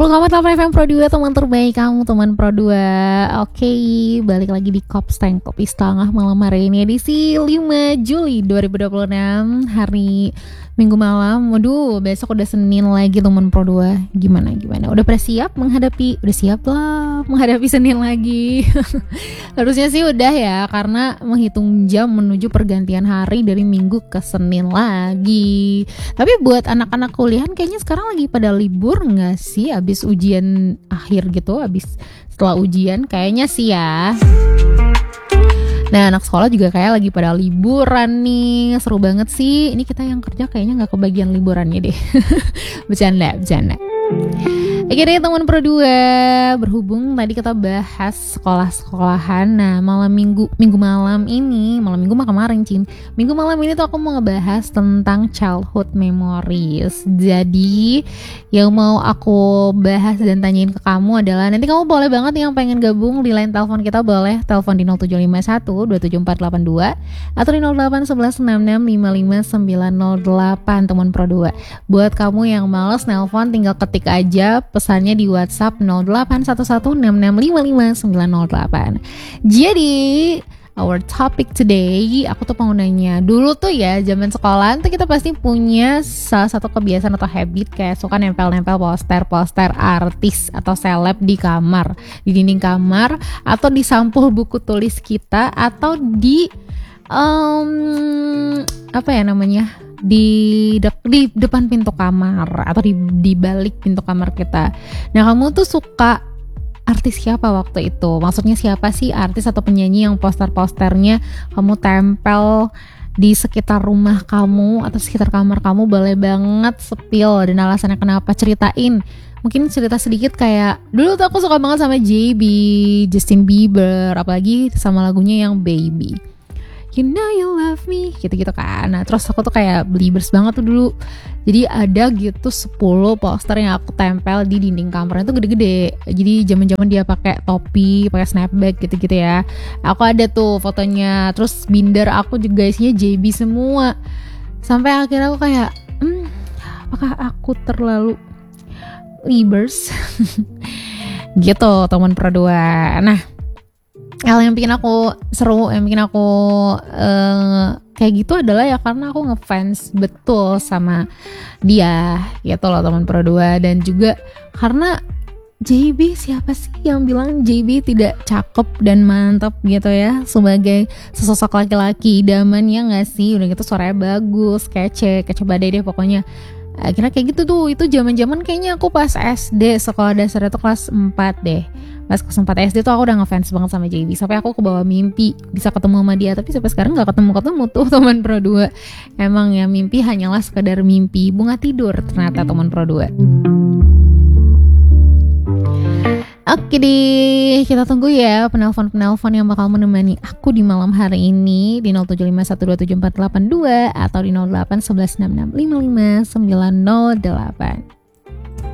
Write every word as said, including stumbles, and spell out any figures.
Selamat delapan F M Pro dua, teman terbaik kamu, teman Pro dua. Oke, balik lagi di Kops Tank Kopi Setengah malam hari ini, edisi lima Juli dua ribu dua puluh enam, hari Minggu malam. Waduh, besok udah Senin lagi, teman Pro dua. Gimana, gimana? Udah pada siap menghadapi, udah siap lah menghadapi Senin lagi. Harusnya sih udah ya, karena menghitung jam menuju pergantian hari dari Minggu ke Senin lagi. Tapi buat anak-anak kuliahan kayaknya sekarang lagi pada libur gak sih? Abis ujian akhir gitu, abis setelah ujian kayaknya sih ya. Nah, anak sekolah juga kayak lagi pada liburan nih. Seru banget sih. Ini kita yang kerja kayaknya gak kebagian liburannya deh. Bercanda, bercanda. Oke deh teman Pro dua, berhubung tadi kita bahas sekolah-sekolahan. Nah, malam minggu minggu malam ini, malam minggu mah kemarin Cin. Minggu malam ini tuh aku mau ngebahas tentang childhood memories. Jadi, yang mau aku bahas dan tanyain ke kamu adalah, nanti kamu boleh banget yang pengen gabung di line telepon kita, boleh telepon di nol tujuh lima satu dua tujuh empat delapan dua atau di nol delapan satu satu enam enam lima lima sembilan nol delapan, teman Pro dua. Buat kamu yang males nelpon, tinggal ketik aja pesannya di WhatsApp nol delapan satu satu enam enam lima lima sembilan nol delapan. Jadi, our topic today, aku tuh mau nanya, dulu tuh ya zaman sekolahan tuh kita pasti punya salah satu kebiasaan atau habit kayak suka nempel-nempel poster-poster artis atau seleb di kamar, di dinding kamar, atau di sampul buku tulis kita, atau di um, apa ya namanya, di de- di depan pintu kamar atau di di balik pintu kamar kita. Nah, kamu tuh suka artis siapa waktu itu? Maksudnya siapa sih artis atau penyanyi yang poster-posternya kamu tempel di sekitar rumah kamu atau sekitar kamar kamu? Boleh banget spill dan alasannya kenapa, ceritain. Mungkin cerita sedikit kayak, dulu tuh aku suka banget sama J B, Justin Bieber, apalagi sama lagunya yang Baby. You know you love me, gitu-gitu kan. Nah, terus aku tuh kayak belibers banget tuh dulu. Jadi ada gitu sepuluh poster yang aku tempel di dinding kamarnya tuh gede-gede. Jadi zaman-zaman dia pakai topi, pakai snapback gitu-gitu ya. Aku ada tuh fotonya. Terus binder aku juga isinya J B semua. Sampai akhirnya aku kayak, hmm, apakah aku terlalu libers? Gitu, teman Pro dua. Nah, hal yang bikin aku seru, yang bikin aku uh, kayak gitu adalah ya karena aku ngefans betul sama dia gitu loh, teman Pro dua. Dan juga karena J B, siapa sih yang bilang J B tidak cakep dan mantap gitu ya sebagai sesosok laki-laki idaman, ya gak sih? Udah gitu suaranya bagus, kece, kece badai deh pokoknya. Akhirnya kayak gitu tuh. Itu zaman-zaman kayaknya aku pas S D, sekolah dasar itu kelas empat deh. Pas kelas empat S D tuh aku udah ngefans banget sama J B. Sampai aku kebawa mimpi bisa ketemu sama dia. Tapi sampai sekarang gak ketemu-ketemu tuh, teman Pro dua. Emang ya, mimpi hanyalah sekedar mimpi. Bunga tidur ternyata, teman Pro dua. Oke deh, kita tunggu ya penelpon-penelpon yang bakal menemani aku di malam hari ini di nol tujuh lima satu dua tujuh empat delapan dua atau di nol delapan satu satu enam enam lima lima sembilan nol delapan.